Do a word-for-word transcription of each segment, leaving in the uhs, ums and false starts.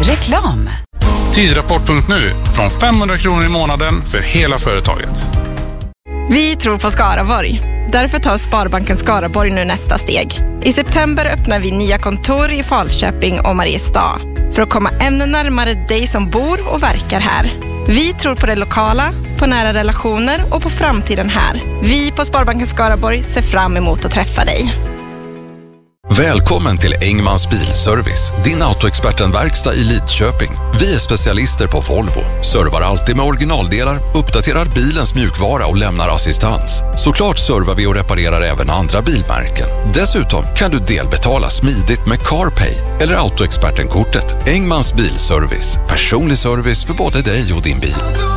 Reklam. Tidrapport punkt nu från femhundra kronor i månaden för hela företaget. Vi tror på Skaraborg. Därför tar Sparbanken Skaraborg nu nästa steg. I september öppnar vi nya kontor i Falköping och Mariestad för att komma ännu närmare dig som bor och verkar här. Vi tror på det lokala, på nära relationer och på framtiden här. Vi på Sparbanken Skaraborg ser fram emot att träffa dig. Välkommen till Engmans Bilservice, din autoexperten-verkstad i Lidköping. Vi är specialister på Volvo, servar alltid med originaldelar, uppdaterar bilens mjukvara och lämnar assistans. Såklart servar vi och reparerar även andra bilmärken. Dessutom kan du delbetala smidigt med CarPay eller autoexperten-kortet. Engmans Bilservice, personlig service för både dig och din bil.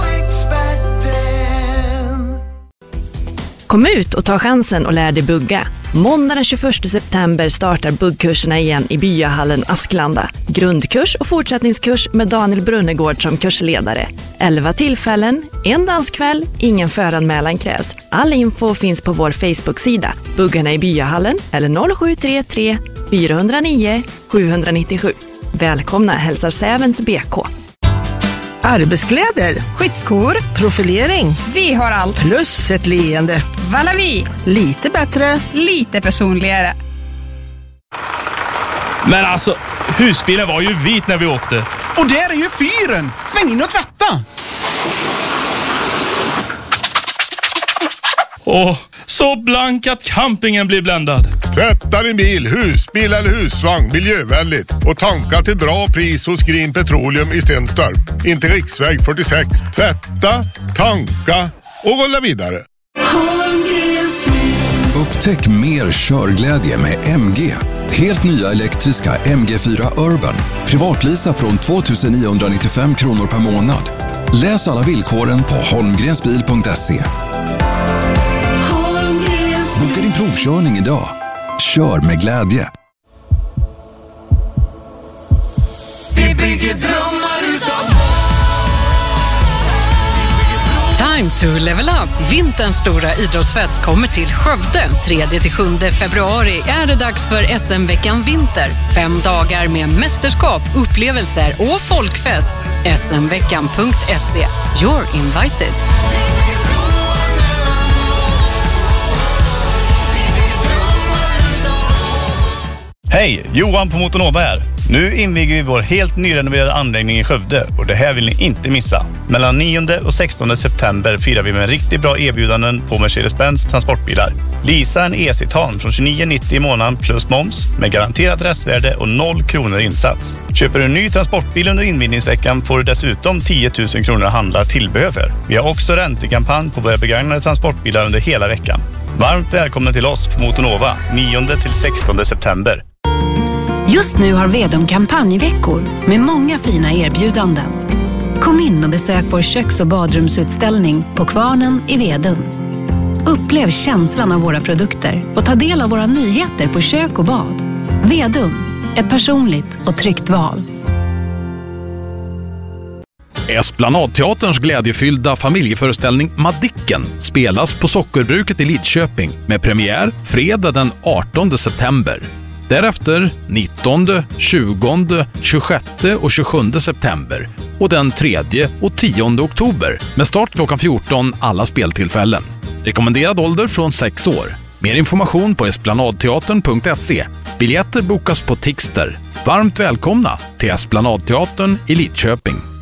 Kom ut och ta chansen och lär dig bugga. Måndag den tjugoförsta september startar buggkurserna igen i Byahallen Asklanda. Grundkurs och fortsättningskurs med Daniel Brunnegård som kursledare. elva tillfällen, en danskväll, ingen föranmälan krävs. All info finns på vår Facebook-sida. Buggarna i Byahallen eller noll sju tre tre fyra noll nio sju nio sju. Välkomna hälsar Sävens B K. Arbetskläder, skyddsskor, profilering. Vi har allt. Plus ett leende. Valavi. Lite bättre. Lite personligare. Men alltså, husbilen var ju vit när vi åkte. Och där är ju fyren! Sväng in och tvätta! Åh, så blank att campingen blir bländad. Tvätta din bil, husbil eller husvagn miljövänligt och tanka till bra pris hos Green Petroleum i Stenstorp. Inte riksväg fyrtiosex. Tvätta, tanka och rulla vidare. Upptäck mer körglädje med M G. Helt nya elektriska M G fyra Urban. Privatlisa från två tusen niohundranittiofem kronor per månad. Läs alla villkoren på holmgrensbil punkt se. Boka din provkörning idag. Kör med glädje. Vi bygger drömmar utav Time to level up. Vinterns stora idrottsfest kommer till Skövde. tredje till sjunde februari är det dags för S M-veckan Vinter. Fem dagar med mästerskap, upplevelser och folkfest. S M veckan punkt se. You're invited. Hej, Johan på Motonova här. Nu inviger vi vår helt nyrenoverade anläggning i Skövde och det här vill ni inte missa. Mellan nionde och sextonde september firar vi med riktigt bra erbjudanden på Mercedes-Benz transportbilar. Lisa en E-Citan från tjugonio nittio i månaden plus moms med garanterat restvärde och noll kronor insats. Köper du en ny transportbil under invigningsveckan får du dessutom tio tusen kronor att handla tillbehör för. Vi har också räntekampanj på våra begagnade transportbilar under hela veckan. Varmt välkommen till oss på Motonova nionde till sextonde september. Just nu har Vedum kampanjveckor med många fina erbjudanden. Kom in och besök vår köks- och badrumsutställning på Kvarnen i Vedum. Upplev känslan av våra produkter och ta del av våra nyheter på kök och bad. Vedum, ett personligt och tryggt val. Esplanadteaterns glädjefyllda familjeföreställning Madicken spelas på Sockerbruket i Lidköping med premiär fredag den artonde september. Därefter nittonde, tjugonde, tjugosjätte och tjugosjunde september och den tredje och tionde oktober med start klockan fjorton alla speltillfällen. Rekommenderad ålder från sex år. Mer information på esplanadteatern punkt se. Biljetter bokas på Tixter. Varmt välkomna till Esplanadteatern i Lidköping.